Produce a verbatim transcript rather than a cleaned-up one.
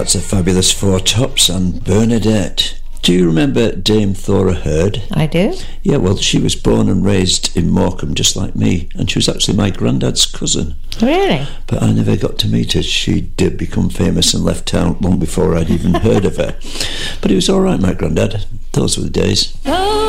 That's a Fabulous Four Tops and Bernadette. Do you remember Dame Thora Hird? I do. Yeah, well, she was born and raised in Morecambe, just like me, and she was actually my granddad's cousin. Really? But I never got to meet her. She did become famous and left town long before I'd even heard of her. But it was all right, my granddad. Those were the days. Oh.